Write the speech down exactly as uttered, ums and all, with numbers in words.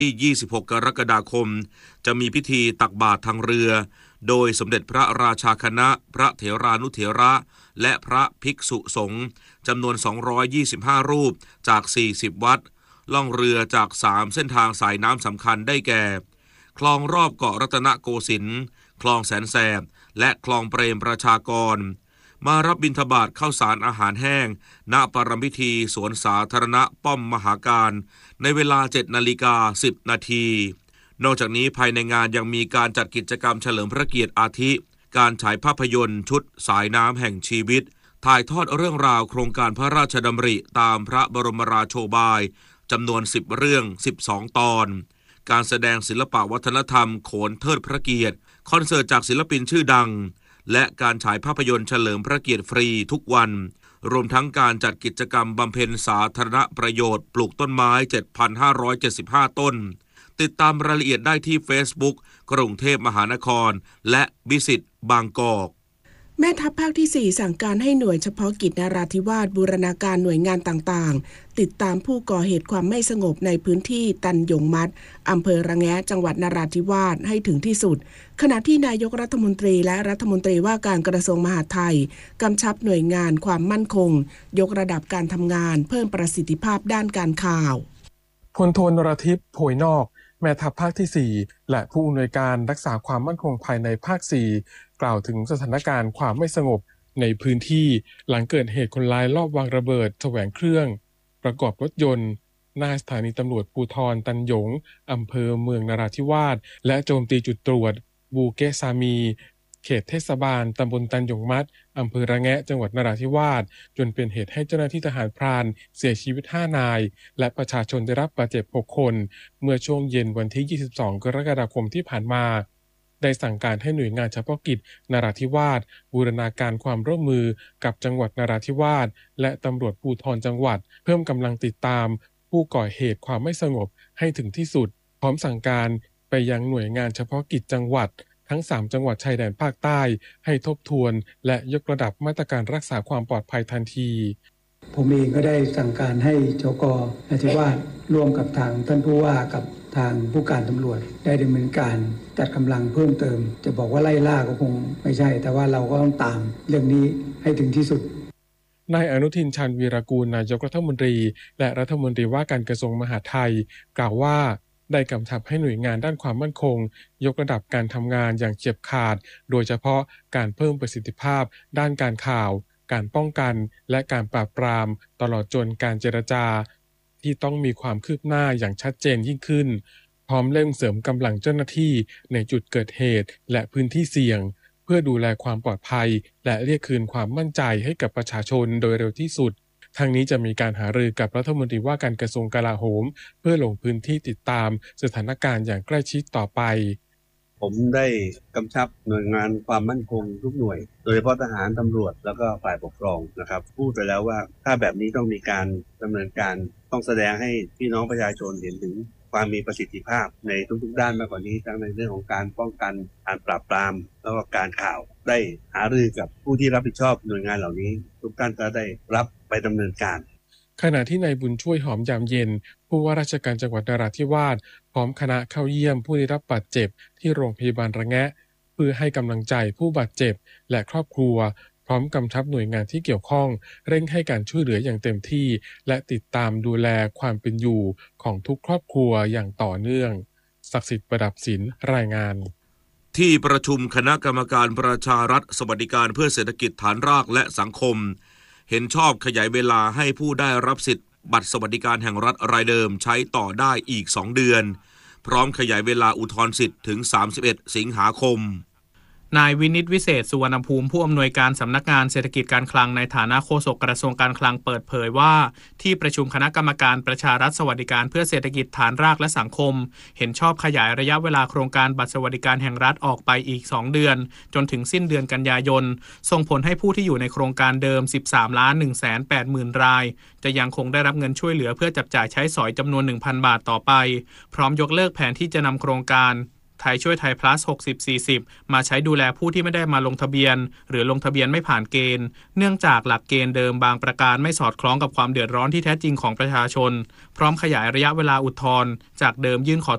ที่ ยี่สิบหก กรกฎาคมจะมีพิธีตักบาตรทางเรือโดยสมเด็จพระราชาคณะพระเถรานุเถระและพระภิกษุสงฆ์จำนวนสองร้อยยี่สิบห้ารูปจากสี่สิบวัดล่องเรือจากสามเส้นทางสายน้ำสำคัญได้แก่คลองรอบเกาะรัตนโกสินทร์คลองแสนแสบและคลองเปรมประชากรมารับบิณฑบาตข้าวสารอาหารแห้งณปรมิธีสวนสาธารณะป้อมมหาการในเวลา เจ็ดนาฬิกาสิบนาทีนอกจากนี้ภายในงานยังมีการจัดกิจกรรมเฉลิมพระเกียรติอาทิการฉายภาพยนตร์ชุดสายน้ำแห่งชีวิตถ่ายทอดเรื่องราวโครงการพระราชดำริตามพระบรมราโชบายจำนวนสิบเรื่องสิบสองตอนการแสดงศิลปวัฒนธรรมโขนเทิดพระเกียรติคอนเสิร์ตจากศิลปินชื่อดังและการฉายภาพยนตร์เฉลิมพระเกียรติฟรีทุกวันรวมทั้งการจัดกิจกรรมบำเพ็ญสาธารณประโยชน์ปลูกต้นไม้ เจ็ดพันห้าร้อยเจ็ดสิบห้า ต้นติดตามรายละเอียดได้ที่ Facebook กรุงเทพมหานครและวิสิตบางกอกแม่ทัพภาคที่สี่สั่งการให้หน่วยเฉพาะกิจนราธิวาสบูรณาการหน่วยงานต่างๆติดตามผู้ก่อเหตุความไม่สงบในพื้นที่ตันหยงมัดอำเภอระแงะจังหวัดนราธิวาสให้ถึงที่สุดขณะที่นายกรัฐมนตรีและรัฐมนตรีว่าการกระทรวงมหาดไทยกำชับหน่วยงานความมั่นคงยกระดับการทำงานเพิ่มประสิทธิภาพด้านการข่าวพลโทนรทิพย์โผยนอกแม่ทัพภาคที่สี่และผู้อำนวยการรักษาความมั่นคงภายในภาคสี่กล่าวถึงสถานการณ์ความไม่สงบในพื้นที่หลังเกิดเหตุคนร้ายลอบวางระเบิดแสวงเครื่องประกอบรถยนต์หน้าสถานีตำรวจภูธรตันหยงอำเภอเมืองนราธิวาสและโจมตีจุดตรวจบูเกซามีเขตเทศบาลตำบลตันหยงมัดอำเภอระแงะจังหวัดนราธิวาสจนเป็นเหตุให้เจ้าหน้าที่ทหารพรานเสียชีวิตห้านายและประชาชนได้รับบาดเจ็บหกคนเมื่อช่วงเย็นวันที่ยี่สิบสองกรกฎาคมที่ผ่านมาได้สั่งการให้หน่วยงานเฉพาะกิจนราธิวาสบูรณาการความร่วมมือกับจังหวัดนราธิวาสและตำรวจภูธรจังหวัดเพิ่มกำลังติดตามผู้ก่อเหตุความไม่สงบให้ถึงที่สุดพร้อมสั่งการไปยังหน่วยงานเฉพาะกิจจังหวัดทั้งสามจังหวัดชายแดนภาคใต้ให้ทบทวนและยกระดับมาตรการรักษาความปลอดภัยทันทีผมเองก็ได้สั่งการให้จก.นราธิวาสร่วมกับทางท่านผู้ว่ากับทางผู้การตำรวจได้ดำเนินการจัดกำลังเพิ่มเติมจะบอกว่าไล่ล่าก็คงไม่ใช่แต่ว่าเราก็ต้องตามเรื่องนี้ให้ถึงที่สุดนายอนุทินชาญวีรกูลนายกรัฐมนตรีและรัฐมนตรีว่าการกระทรวงมหาดไทยกล่าวว่าได้กำชับให้หน่วยงานด้านความมั่นคงยกระดับการทำงานอย่างเฉียบขาดโดยเฉพาะการเพิ่มประสิทธิภาพด้านการข่าวการป้องกันและการปราบปรามตลอดจนการเจรจาที่ต้องมีความคืบหน้าอย่างชัดเจนยิ่งขึ้นพร้อมเร่งเสริมกำลังเจ้าหน้าที่ในจุดเกิดเหตุและพื้นที่เสี่ยงเพื่อดูแลความปลอดภัยและเรียกคืนความมั่นใจให้กับประชาชนโดยเร็วที่สุดทางนี้จะมีการหารือกับรัฐมนตรีว่าการกระทรวงกลาโหมเพื่อลงพื้นที่ติดตามสถานการณ์อย่างใกล้ชิดต่อไปผมได้กำชับหน่วยงานความมั่นคงทุกหน่วยโดยเฉพาะทหารตำรวจแล้วก็ฝ่ายปกครองนะครับพูดไปแล้วว่าถ้าแบบนี้ต้องมีการดำเนินการต้องแสดงให้พี่น้องประชาชนเห็นถึงความมีประสิทธิภาพในทุกๆด้านมากกว่านี้ทั้งในเรื่องของการป้องกันการปราบปรามแล้วก็การข่าวได้หารือกับผู้ที่รับผิดชอบหน่วยงานเหล่านี้ทุกท่านก็ได้รับไปดำเนินการขณะที่นายบุญช่วยหอมยามเย็นผู้ว่าราชการจังหวัดนราธิวาสพร้อมคณะเข้าเยี่ยมผู้ได้รับบาดเจ็บที่โรงพยาบาลระแงะเพื่อให้กำลังใจผู้บาดเจ็บและครอบครัวพร้อมกำชับหน่วยงานที่เกี่ยวข้องเร่งให้การช่วยเหลืออย่างเต็มที่และติดตามดูแลความเป็นอยู่ของทุกครอบครัวอย่างต่อเนื่องศักดิ์สิทธิ์ประดับศิลป์รายงานที่ประชุมคณะกรรมการประชารัฐสวัสดิการเพื่อเศรษฐกิจฐานรากและสังคมเห็นชอบขยายเวลาให้ผู้ได้รับสิทธิ์บัตรสวัสดิการแห่งรัฐรายเดิมใช้ต่อได้อีกสองเดือนพร้อมขยายเวลาอุทธรณ์สิทธิ์ถึงสามสิบเอ็ดสิงหาคมนายวินิตวิเศษสุวรรณภูมิผู้อำนวยการสำนักงานเศรษฐกิจการคลังในฐานะโฆษกกระทรวงการคลังเปิดเผยว่าที่ประชุมคณะกรรมการประชารัฐสวัสดิการเพื่อเศรษฐกิจฐานรากและสังคมเห็นชอบขยายระยะเวลาโครงการบัตรสวัสดิการแห่งรัฐออกไปอีกสองเดือนจนถึงสิ้นเดือนกันยายนส่งผลให้ผู้ที่อยู่ในโครงการเดิม สิบสามล้านหนึ่งแสนแปดหมื่น รายจะยังคงได้รับเงินช่วยเหลือเพื่อจับจ่ายใช้สอยจำนวน หนึ่งพัน บาทต่อไปพร้อมยกเลิกแผนที่จะนำโครงการไทยช่วยไทย plus หกสิบ สี่สิบ มาใช้ดูแลผู้ที่ไม่ได้มาลงทะเบียนหรือลงทะเบียนไม่ผ่านเกณฑ์เนื่องจากหลักเกณฑ์เดิมบางประการไม่สอดคล้องกับความเดือดร้อนที่แท้จริงของประชาชนพร้อมขยายระยะเวลาอุทธรณ์จากเดิมยื่นขอ